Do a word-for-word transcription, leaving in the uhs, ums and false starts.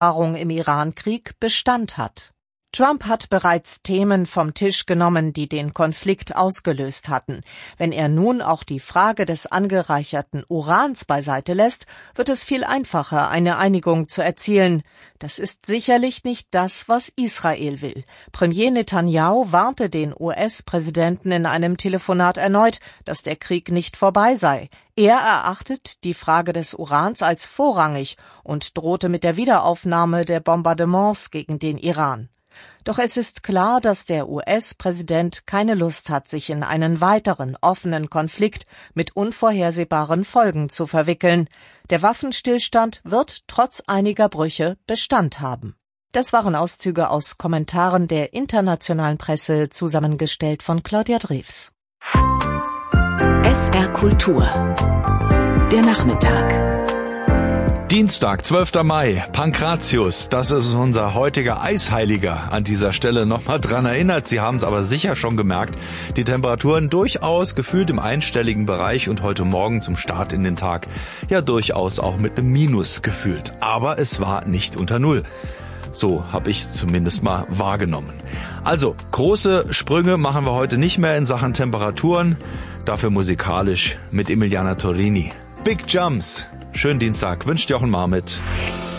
Erfahrung im Iran-Krieg Bestand hat. Trump hat bereits Themen vom Tisch genommen, die den Konflikt ausgelöst hatten. Wenn er nun auch die Frage des angereicherten Urans beiseite lässt, wird es viel einfacher, eine Einigung zu erzielen. Das ist sicherlich nicht das, was Israel will. Premier Netanyahu warnte den U S-Präsidenten in einem Telefonat erneut, dass der Krieg nicht vorbei sei. Er erachtet die Frage des Urans als vorrangig und drohte mit der Wiederaufnahme der Bombardements gegen den Iran. Doch es ist klar, dass der U S-Präsident keine Lust hat, sich in einen weiteren offenen Konflikt mit unvorhersehbaren Folgen zu verwickeln. Der Waffenstillstand wird trotz einiger Brüche Bestand haben. Das waren Auszüge aus Kommentaren der internationalen Presse, zusammengestellt von Claudia Drews. S R Kultur. Der Nachmittag. Dienstag, zwölfter Mai, Pankratius, das ist unser heutiger Eisheiliger. An dieser Stelle nochmal dran erinnert, Sie haben es aber sicher schon gemerkt, die Temperaturen durchaus gefühlt im einstelligen Bereich und heute Morgen zum Start in den Tag ja durchaus auch mit einem Minus gefühlt. Aber es war nicht unter Null. So habe ich es zumindest mal wahrgenommen. Also, große Sprünge machen wir heute nicht mehr in Sachen Temperaturen, dafür musikalisch mit Emiliana Torini. Big Jumps. Schönen Dienstag, wünscht Jochen Marmit.